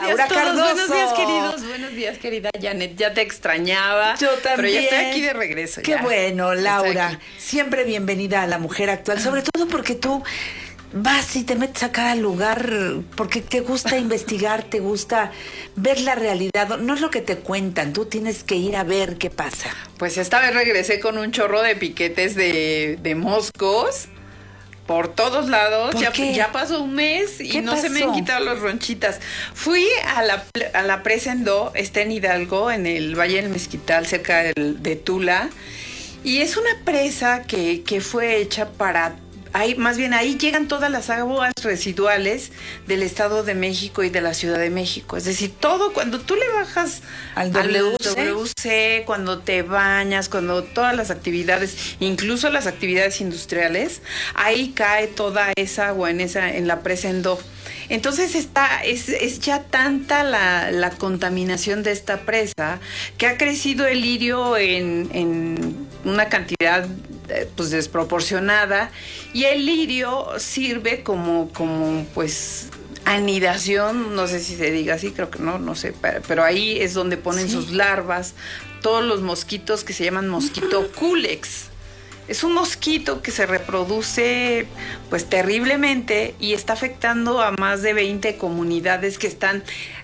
Laura días a todos, Cardoso. buenos días queridos, buenos días querida Janet, ya te extrañaba. Yo también. Pero ya estoy aquí de regreso. Qué ya. bueno, Laura, siempre bienvenida a La Mujer Actual, sobre todo porque tú vas y te metes a cada lugar porque te gusta investigar, te gusta ver la realidad, no es lo que te cuentan, tú tienes que ir a ver qué pasa. Pues esta vez regresé con un chorro de piquetes de moscos por todos lados. Ya pasó un mes y no se me han quitado los ronchitas. Fui a la presa Endó, está en Hidalgo, en el Valle del Mezquital, cerca de Tula. Y es una presa que fue hecha para... más bien ahí llegan todas las aguas residuales del Estado de México y de la Ciudad de México. Es decir, todo, cuando tú le bajas al WC, cuando te bañas, cuando todas las actividades, incluso las actividades industriales, ahí cae toda esa agua en la presa Endó. Entonces es ya tanta la contaminación de esta presa que ha crecido el lirio en una cantidad pues desproporcionada, y el lirio sirve como pues anidación, no sé si se diga así, creo que no sé, pero ahí es donde ponen sus larvas todos los mosquitos que se llaman mosquito culex. Es un mosquito que se reproduce pues terriblemente y está afectando a más de 20 comunidades que están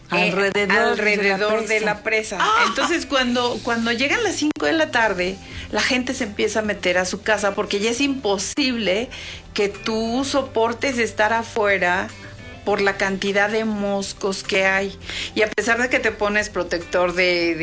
alrededor de la presa. Entonces cuando llegan las 5 de la tarde, la gente se empieza a meter a su casa porque ya es imposible que tú soportes estar afuera por la cantidad de moscos que hay. Y a pesar de que te pones protector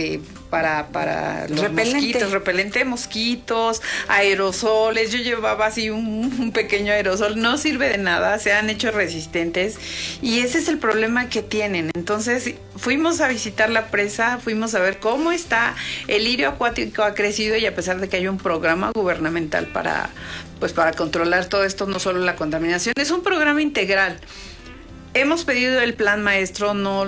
para los mosquitos, repelente de mosquitos, aerosoles, yo llevaba así un pequeño aerosol, no sirve de nada, se han hecho resistentes y ese es el problema que tienen. Entonces fuimos a visitar la presa, fuimos a ver cómo está, el lirio acuático ha crecido, y a pesar de que hay un programa gubernamental para controlar todo esto, no solo la contaminación, es un programa integral. Hemos pedido el plan maestro, no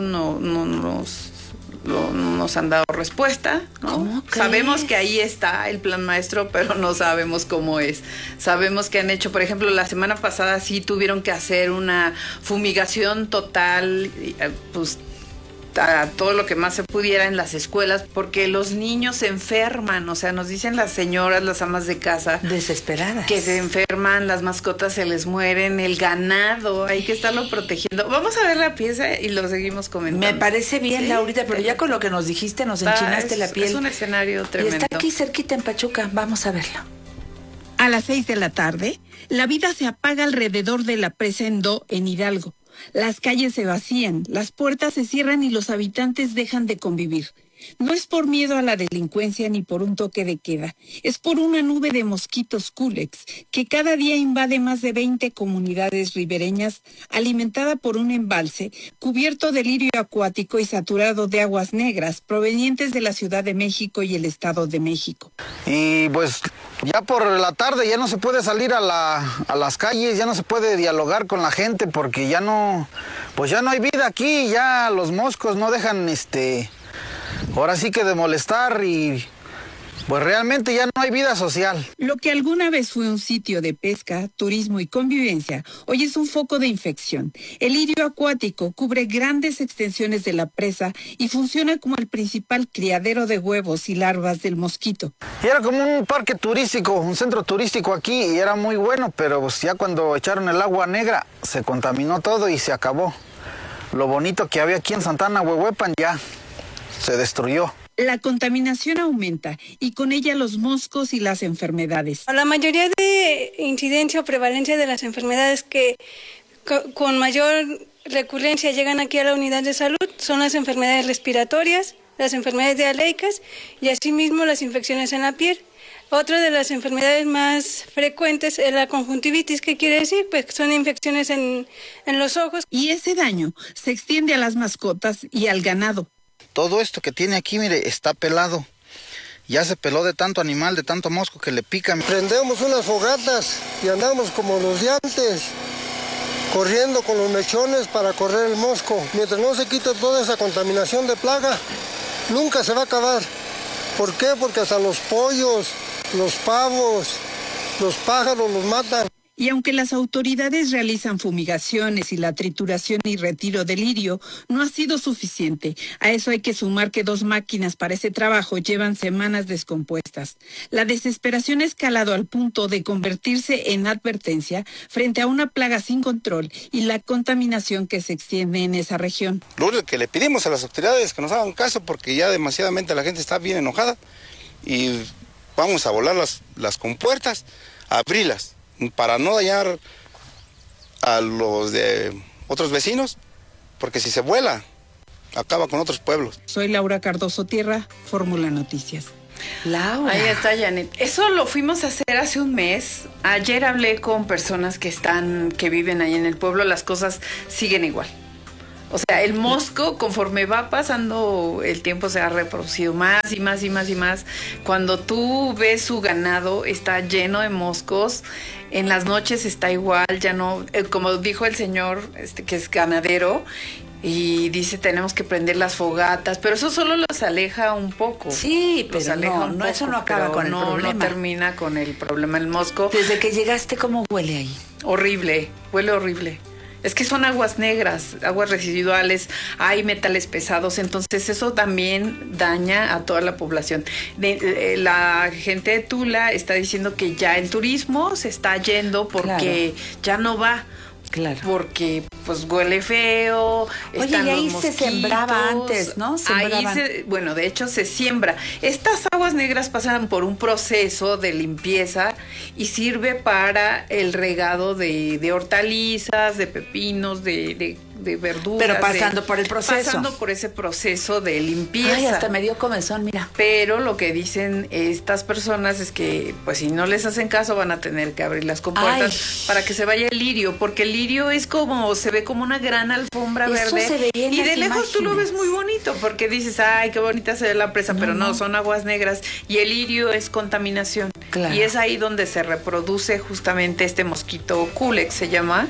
nos han dado respuesta, ¿no? ¿Cómo crees? Sabemos que ahí está el plan maestro, pero no sabemos cómo es. Sabemos que han hecho, por ejemplo, la semana pasada sí tuvieron que hacer una fumigación total, pues a todo lo que más se pudiera en las escuelas, porque los niños se enferman, o sea, nos dicen las señoras, las amas de casa, desesperadas, que se enferman, las mascotas se les mueren, el ganado, hay que estarlo protegiendo. Vamos a ver la pieza y lo seguimos comentando. Me parece bien, Laurita, pero ya con lo que nos dijiste nos enchinaste la piel. Es un escenario tremendo. Y está aquí cerquita en Pachuca, vamos a verlo. A las 6 de la tarde, la vida se apaga alrededor de la presa Endó en Hidalgo. Las calles se vacían, las puertas se cierran y los habitantes dejan de convivir. No es por miedo a la delincuencia ni por un toque de queda, es por una nube de mosquitos culex que cada día invade más de 20 comunidades ribereñas, alimentada por un embalse cubierto de lirio acuático y saturado de aguas negras provenientes de la Ciudad de México y el Estado de México. Y pues ya por la tarde ya no se puede salir a las calles, ya no se puede dialogar con la gente porque ya no hay vida aquí, ya los moscos no dejan ahora sí que de molestar y pues realmente ya no hay vida social. Lo que alguna vez fue un sitio de pesca, turismo y convivencia, hoy es un foco de infección. El lirio acuático cubre grandes extensiones de la presa y funciona como el principal criadero de huevos y larvas del mosquito. Y era como un parque turístico, un centro turístico aquí, y era muy bueno, pero pues ya cuando echaron el agua negra se contaminó todo y se acabó. Lo bonito que había aquí en Santana Huehuepan ya se destruyó. La contaminación aumenta y con ella los moscos y las enfermedades. La mayoría de incidencia o prevalencia de las enfermedades que con mayor recurrencia llegan aquí a la unidad de salud son las enfermedades respiratorias, las enfermedades diarreicas y asimismo las infecciones en la piel. Otra de las enfermedades más frecuentes es la conjuntivitis, que quiere decir pues son infecciones en los ojos. Y ese daño se extiende a las mascotas y al ganado. Todo esto que tiene aquí, mire, está pelado. Ya se peló de tanto animal, de tanto mosco que le pican. Prendemos unas fogatas y andamos como los de antes, corriendo con los mechones para correr el mosco. Mientras no se quite toda esa contaminación de plaga, nunca se va a acabar. ¿Por qué? Porque hasta los pollos, los pavos, los pájaros los matan. Y aunque las autoridades realizan fumigaciones y la trituración y retiro del lirio, no ha sido suficiente. A eso hay que sumar que 2 máquinas para ese trabajo llevan semanas descompuestas. La desesperación ha escalado al punto de convertirse en advertencia frente a una plaga sin control y la contaminación que se extiende en esa región. Lo único que le pedimos a las autoridades es que nos hagan caso porque ya demasiadamente la gente está bien enojada y vamos a volar las compuertas, a abrirlas, para no dañar a los de otros vecinos, porque si se vuela, acaba con otros pueblos. Soy Laura Cardoso Tierra, Fórmula Noticias. Laura. Ahí está, Janet. Eso lo fuimos a hacer hace un mes. Ayer hablé con personas que viven ahí en el pueblo, las cosas siguen igual. O sea, el mosco, conforme va pasando el tiempo, se ha reproducido más y más y más y más. Cuando tú ves su ganado, está lleno de moscos. En las noches está igual, ya no, como dijo el señor, que es ganadero, y dice tenemos que prender las fogatas, pero eso solo los aleja un poco. Sí, pero eso no acaba con el problema. No termina con el problema el mosco. Desde que llegaste, ¿cómo huele ahí? Horrible, huele horrible. Es que son aguas negras, aguas residuales, hay metales pesados, entonces eso también daña a toda la población. La gente de Tula está diciendo que ya el turismo se está yendo porque ya no va. Claro. Porque pues huele feo. Oye, y ahí se sembraba antes, ¿no? Bueno, de hecho se siembra. Estas aguas negras pasan por un proceso de limpieza y sirve para el regado de hortalizas, de pepinos, de verduras. Pero pasando por el proceso. Pasando por ese proceso de limpieza. Ay, hasta me dio comezón, mira. Pero lo que dicen estas personas es que, pues si no les hacen caso, van a tener que abrir las compuertas para que se vaya el lirio, porque el lirio es como, se ve como una gran alfombra verde. Se veía en y de las lejos imágenes. tú lo ves muy bonito, porque dices, ay, qué bonita se ve la presa, pero no, son aguas negras. Y el lirio es contaminación. Claro. Y es ahí donde se reproduce justamente este mosquito Culex, se llama.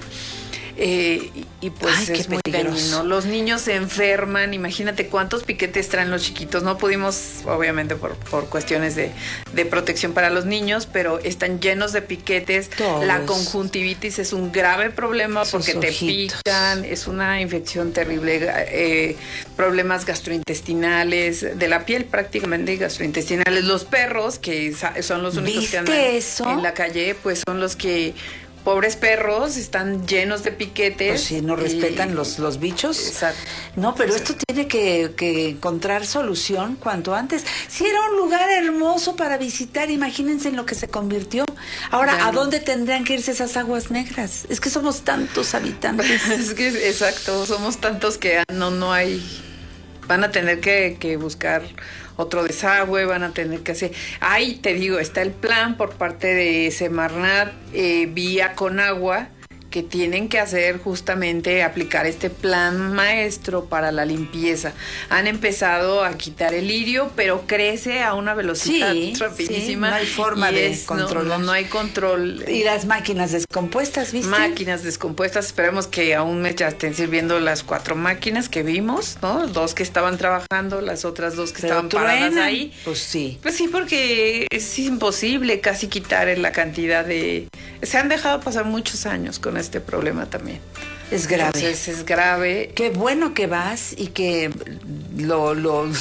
Y pues es muy dañino. Los niños se enferman. Imagínate cuántos piquetes traen los chiquitos. No pudimos, obviamente por cuestiones de protección para los niños, pero están llenos de piquetes. Todos. La conjuntivitis es un grave problema porque te pican. Es una infección terrible. Problemas gastrointestinales, de la piel prácticamente gastrointestinales. Los perros, que son los únicos que andan en la calle, pues son los que... Pobres perros, están llenos de piquetes. Pues si no respetan los bichos. Exacto. No, pero esto tiene que encontrar solución cuanto antes. Si era un lugar hermoso para visitar, imagínense en lo que se convirtió. Ahora, ¿a dónde tendrían que irse esas aguas negras? Es que somos tantos habitantes. Es que, exacto, somos tantos que no hay... Van a tener que buscar otro desagüe, van a tener que hacer... Ahí te digo, está el plan por parte de Semarnat, vía Conagua, que tienen que hacer justamente aplicar este plan maestro para la limpieza. Han empezado a quitar el lirio, pero crece a una velocidad rapidísima. No hay forma de controlar. No hay control. Y las máquinas descompuestas, ¿viste? Máquinas descompuestas. Esperemos que a un mes ya estén sirviendo las 4 máquinas que vimos, ¿no? 2 que estaban trabajando, las otras 2 que estaban paradas ahí. Pues sí. Pues sí, porque es imposible casi quitar la cantidad de... Se han dejado pasar muchos años con este problema también. Es grave. Entonces es grave. Qué bueno que vas y que lo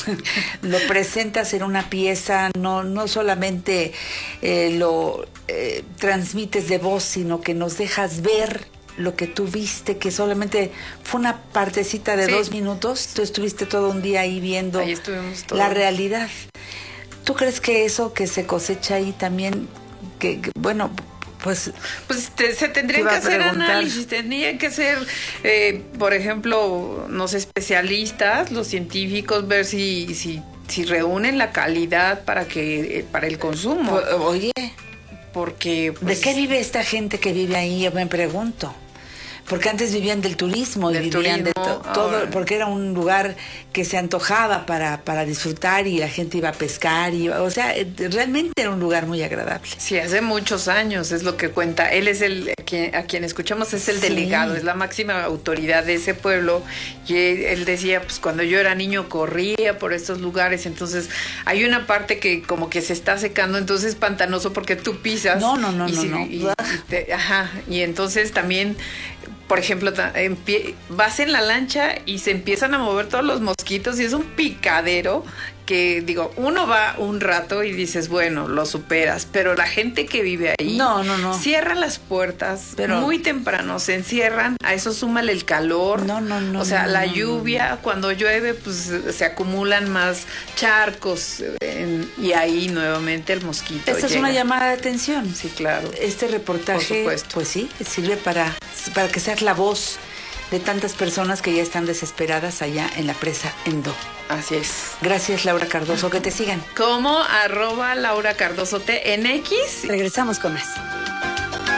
presentas en una pieza, no solamente lo transmites de voz, sino que nos dejas ver lo que tú viste, que solamente fue una partecita de 2 minutos. Tú estuviste todo un día ahí viendo ahí estuvimos todo. La realidad. ¿Tú crees que eso que se cosecha ahí también, que bueno... Pues se tendrían que hacer análisis, tendrían que ser, por ejemplo, los especialistas, los científicos, ver si reúnen la calidad para el consumo. Oye, porque ¿de qué vive esta gente que vive ahí? Yo me pregunto. Porque antes vivían del turismo y Del vivían de turismo, todo, ahora. porque era un lugar que se antojaba para disfrutar y la gente iba a pescar, o sea, realmente era un lugar muy agradable. Sí, hace muchos años es lo que cuenta. Él es a quien escuchamos es el Sí. delegado, es la máxima autoridad de ese pueblo. Y él decía, pues cuando yo era niño corría por estos lugares, entonces hay una parte que como que se está secando, entonces es pantanoso porque tú pisas. No. Y entonces también, por ejemplo, vas en la lancha y se empiezan a mover todos los mosquitos y es un picadero que, digo, uno va un rato y dices, bueno, lo superas, pero la gente que vive ahí No. cierra las puertas Pero- muy temprano, se encierran, a eso súmale el calor, No, o sea, no, la no, lluvia, cuando llueve, pues se acumulan más charcos y ahí nuevamente el mosquito Esta es llega. una llamada de atención. Sí, claro. Este reportaje, Por supuesto. pues sí, sirve para que seas la voz de tantas personas que ya están desesperadas allá en la presa Endo. Así es. Gracias, Laura Cardoso. Que te sigan. Como @Laura Cardoso TNX. Regresamos con más.